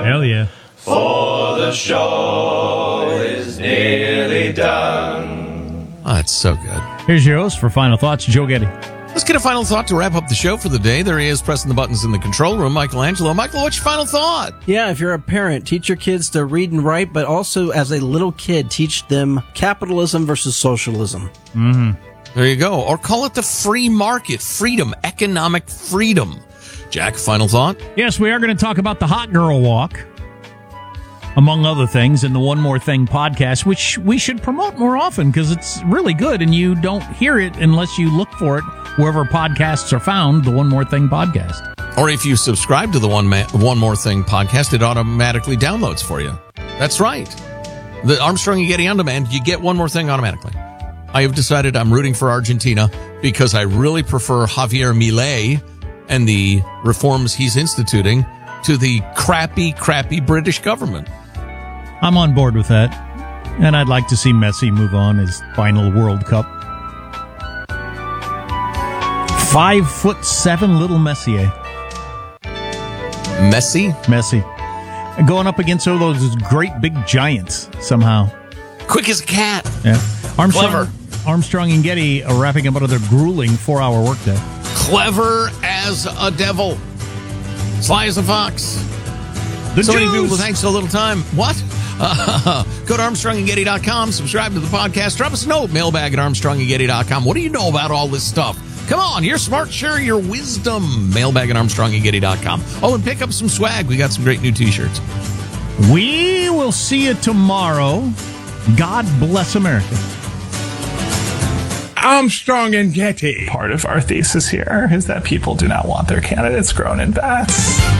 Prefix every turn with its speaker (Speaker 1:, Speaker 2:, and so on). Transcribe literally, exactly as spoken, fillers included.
Speaker 1: Hell yeah.
Speaker 2: For the show is nearly done.
Speaker 3: Oh, that's so good.
Speaker 1: Here's your host for Final Thoughts, Joe Getty.
Speaker 3: Let's get a final thought to wrap up the show for the day. There he is, pressing the buttons in the control room, Michelangelo. Michael, what's your final thought?
Speaker 4: Yeah, if you're a parent, teach your kids to read and write, but also as a little kid, teach them capitalism versus socialism.
Speaker 1: Mm-hmm.
Speaker 3: There you go. Or call it the free market, freedom, economic freedom. Jack, final thought?
Speaker 1: Yes, we are going to talk about the Hot Girl Walk, among other things, in the One More Thing podcast, which we should promote more often because it's really good, and you don't hear it unless you look for it wherever podcasts are found, the One More Thing podcast.
Speaker 3: Or if you subscribe to the One, Ma- One More Thing podcast, it automatically downloads for you. That's right. The Armstrong and Getty On Demand, you get One More Thing automatically. I have decided I'm rooting for Argentina because I really prefer Javier Milei and the reforms he's instituting to the crappy, crappy British government.
Speaker 1: I'm on board with that. And I'd like to see Messi move on his final World Cup. Five foot seven little Messier.
Speaker 3: Messi?
Speaker 1: Messi. And going up against all those great big giants somehow.
Speaker 3: Quick as a cat.
Speaker 1: Yeah. Armstrong,
Speaker 3: Clever.
Speaker 1: Armstrong and Getty are wrapping up another grueling four-hour workday.
Speaker 3: Clever as a devil. Sly as a fox.
Speaker 1: The
Speaker 3: so many
Speaker 1: Jews.
Speaker 3: people, thanks to a little time. What? Uh, go to Armstrong and Getty dot com, subscribe to the podcast, drop us a note, mailbag at Armstrong and Getty dot com. What do you know about all this stuff? Come on, you're smart, share your wisdom. Mailbag at Armstrong and Getty dot com. Oh, and pick up some swag. We got some great new t-shirts.
Speaker 1: We will see you tomorrow. God bless America.
Speaker 5: Armstrong and Getty.
Speaker 6: Part of our thesis here is that people do not want their candidates grown in vats.